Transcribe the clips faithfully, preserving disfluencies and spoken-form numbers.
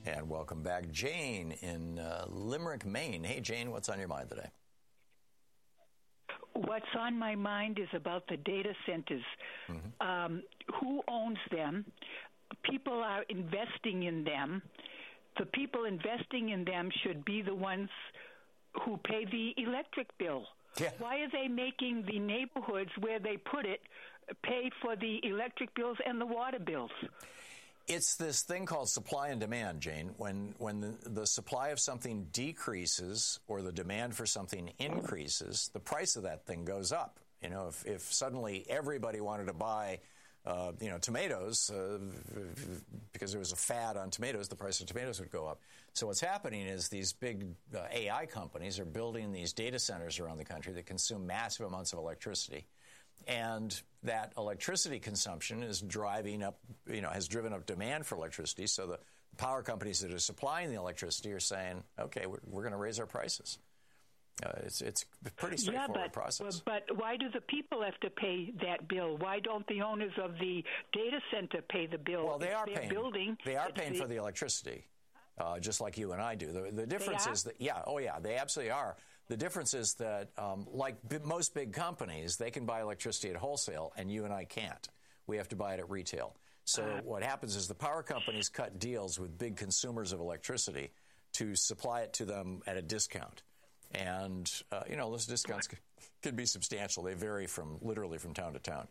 And welcome back, Jane in uh, Limerick, Maine. Hey, Jane, what's on your mind today? What's on my mind is about the data centers. Mm-hmm. Um, who owns them? People are investing in them. The people investing in them should be the ones who pay the electric bill. Yeah. Why are they making the neighborhoods where they put it pay for the electric bills and the water bills? It's this thing called supply and demand, Jane. When when the, the supply of something decreases or the demand for something increases, the price of that thing goes up. You know, if, if suddenly everybody wanted to buy, uh, you know, tomatoes uh, because there was a fad on tomatoes, the price of tomatoes would go up. So what's happening is these big uh, A I companies are building these data centers around the country that consume massive amounts of electricity. And that electricity consumption is driving up, you know, has driven up demand for electricity. So the power companies that are supplying the electricity are saying, okay, we're, we're going to raise our prices. Uh, it's it's a pretty straightforward yeah, but, process. But why do the people have to pay that bill? Why don't the owners of the data center pay the bill? Well, they are paying. Building, they are paying the, for the electricity. Uh, just like you and I do. The, the difference is that, yeah, oh yeah, they absolutely are. The difference is that, um, like b- most big companies, they can buy electricity at wholesale, and you and I can't. We have to buy it at retail. So uh, what happens is the power companies cut deals with big consumers of electricity to supply it to them at a discount. And, uh, you know, those discounts c- can be substantial. They vary from literally from town to town.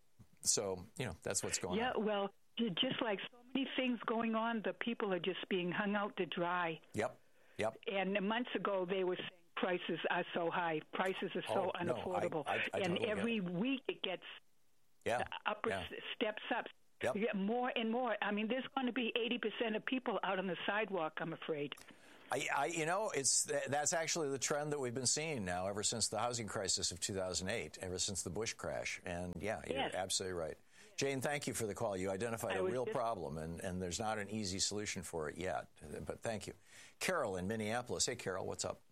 So, you know, that's what's going yeah, on. Yeah, well, just like so many things going on, the people are just being hung out to dry. Yep, yep. And months ago, they were saying prices are so high, prices are so oh, unaffordable. No, I, I, I and totally every week it gets yeah, upper yeah. steps up. Yep. You get more and more. I mean, there's going to be eighty percent of people out on the sidewalk, I'm afraid. I, I, you know, it's that's actually the trend that we've been seeing now ever since the housing crisis of two thousand eight, ever since the Bush crash. And, yeah, you're yes. absolutely right. Jane, thank you for the call. You identified a real just... problem, and, and there's not an easy solution for it yet. But thank you. Carol in Minneapolis. Hey, Carol, what's up?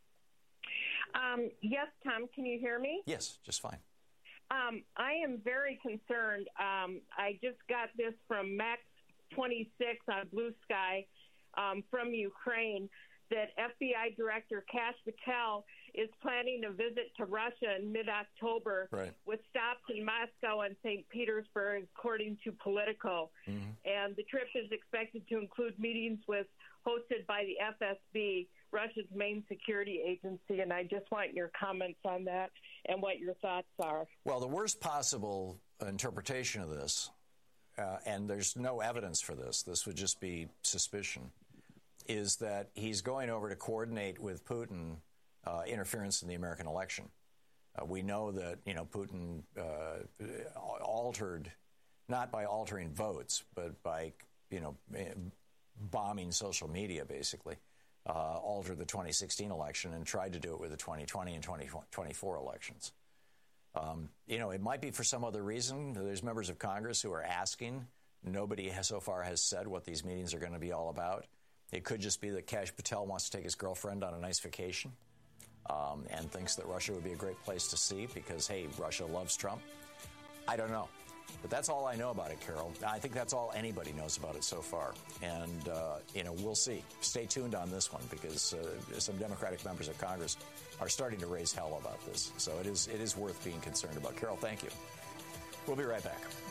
Um, yes, Tom, can you hear me? Yes, just fine. Um, I am very concerned. Um, I just got this from Max twenty-six on Blue Sky um, from Ukraine that F B I Director Kash Patel is planning a visit to Russia in mid-October right. with stops in Moscow and Saint Petersburg, according to Politico. Mm-hmm. And the trip is expected to include meetings with hosted by the F S B, Russia's main security agency. And I just want your comments on that and what your thoughts are. Well, the worst possible interpretation of this, uh, and there's no evidence for this, this would just be suspicion, is that he's going over to coordinate with Putin uh, interference in the American election. Uh, we know that, you know, Putin uh, altered, not by altering votes, but by, you know, bombing social media, basically, uh, altered the twenty sixteen election and tried to do it with the twenty twenty and twenty twenty-four elections. Um, you know, it might be for some other reason. There's members of Congress who are asking. Nobody has, so far has said what these meetings are going to be all about. It could just be that Kash Patel wants to take his girlfriend on a nice vacation um, and thinks that Russia would be a great place to see because, hey, Russia loves Trump. I don't know. But that's all I know about it, Carol. I think that's all anybody knows about it so far. And, uh, you know, we'll see. Stay tuned on this one because uh, some Democratic members of Congress are starting to raise hell about this. So it is it is worth being concerned about. Carol, thank you. We'll be right back.